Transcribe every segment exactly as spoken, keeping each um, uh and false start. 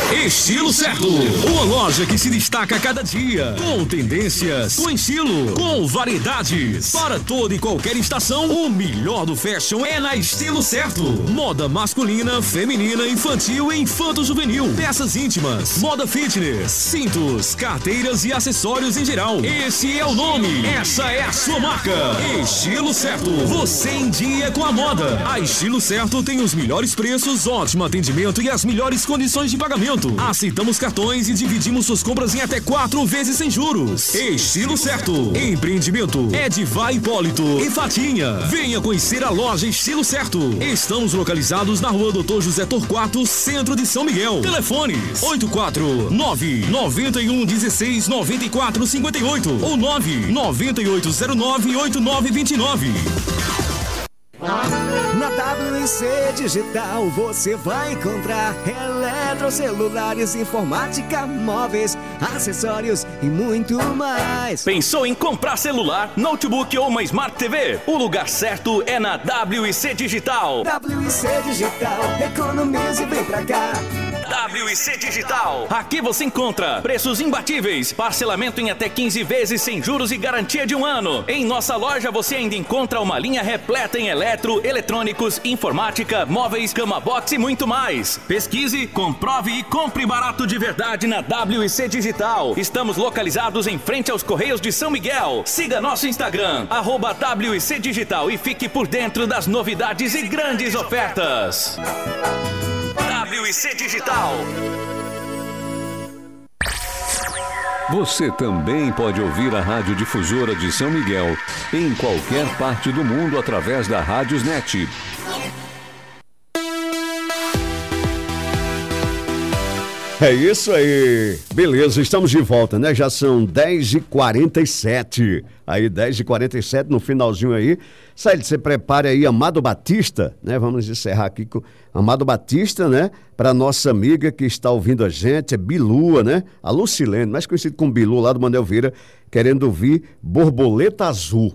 Estilo Certo, uma loja que se destaca a cada dia, com tendências, com estilo, com variedades, para toda e qualquer estação. O melhor do fashion é na Estilo Certo. Moda masculina, feminina, infantil e infanto-juvenil, peças íntimas, moda fitness, cintos, carteiras e acessórios em geral. Esse é o nome, essa é a sua marca. Estilo Certo, você em dia com a moda. A Estilo Certo tem os melhores preços, ótimo atendimento e as melhores condições de pagamento. Aceitamos cartões e dividimos suas compras em até quatro vezes sem juros. Estilo Certo. Empreendimento Edivar Hipólito e Fatinha. Venha conhecer a loja Estilo Certo. Estamos localizados na rua doutor José Torquato, centro de São Miguel. Telefones oito quatro nove nove um um seis nove quatro cinco oito ou nove nove oito zero nove oito nove dois nove. Na W I C Digital você vai encontrar eletrocelulares, informática, móveis, acessórios e muito mais. Pensou em comprar celular, notebook ou uma Smart T V? O lugar certo é na W I C Digital. W I C Digital, economize e vem pra cá. W I C Digital. Aqui você encontra preços imbatíveis, parcelamento em até quinze vezes sem juros e garantia de um ano. Em nossa loja você ainda encontra uma linha repleta em eletro, eletrônicos, informática, móveis, cama box e muito mais. Pesquise, comprove e compre barato de verdade na W I C Digital. Estamos localizados em frente aos Correios de São Miguel. Siga nosso Instagram, arroba W I C Digital, e fique por dentro das novidades e grandes ofertas. W I C Digital. Você também pode ouvir a Rádio Difusora de São Miguel em qualquer parte do mundo através da Rádiosnet. É isso aí, beleza, estamos de volta, né? Já são dez e quarenta e sete, aí dez e quarenta e sete no finalzinho aí. Sai, você prepare aí Amado Batista, né? Vamos encerrar aqui com Amado Batista, né? Para nossa amiga que está ouvindo a gente, é Bilua, né? A Lucilene, mais conhecido como Bilu, lá do Manuel Vieira, querendo ouvir Borboleta Azul,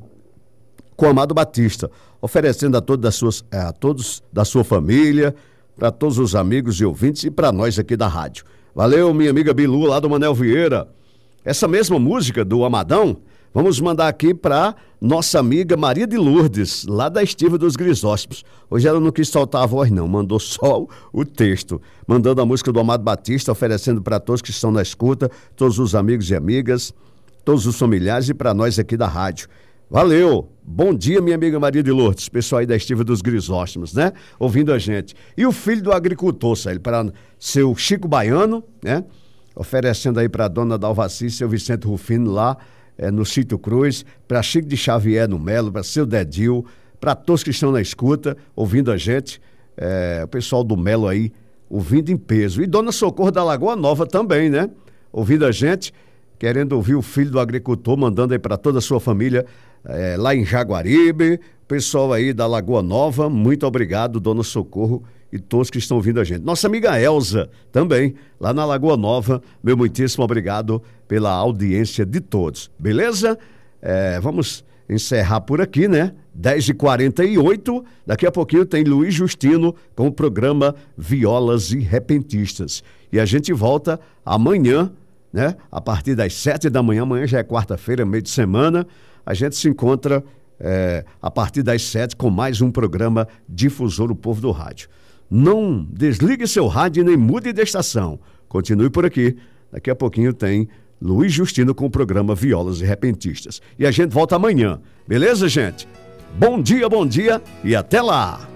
com Amado Batista, oferecendo a todos, das suas, a todos da sua família, para todos os amigos e ouvintes e para nós aqui da rádio. Valeu, minha amiga Bilu, lá do Manuel Vieira. Essa mesma música do Amadão, vamos mandar aqui para nossa amiga Maria de Lourdes, lá da Estiva dos Grisóstimos. Hoje ela não quis soltar a voz não, mandou só o texto, mandando a música do Amado Batista, oferecendo para todos que estão na escuta, todos os amigos e amigas, todos os familiares e para nós aqui da rádio. Valeu! Bom dia, minha amiga Maria de Lourdes, pessoal aí da Estiva dos Grisóstimos, né? Ouvindo a gente. E o filho do agricultor, Saíl, para seu Chico Baiano, né? Oferecendo aí para a dona Dalvaci, seu Vicente Rufino lá é, no Sítio Cruz, para Chico de Xavier no Melo, para seu Dedil, para todos que estão na escuta, ouvindo a gente, é, o pessoal do Melo aí, ouvindo em peso. E dona Socorro da Lagoa Nova também, né? Ouvindo a gente, querendo ouvir o filho do agricultor, mandando aí para toda a sua família, É, lá em Jaguaribe, pessoal aí da Lagoa Nova, muito obrigado, dona Socorro e todos que estão ouvindo a gente. Nossa amiga Elza também, lá na Lagoa Nova, meu muitíssimo obrigado pela audiência de todos, beleza? É, vamos encerrar por aqui, né? dez e quarenta e oito, daqui a pouquinho tem Luiz Justino com o programa Violas e Repentistas. E a gente volta amanhã, né? A partir das sete da manhã, amanhã já é quarta-feira, meio de semana. A gente se encontra é, a partir das sete com mais um programa Difusor, o Povo do Rádio. Não desligue seu rádio nem mude de estação. Continue por aqui. Daqui a pouquinho tem Luiz Justino com o programa Violas e Repentistas. E a gente volta amanhã. Beleza, gente? Bom dia, bom dia e até lá!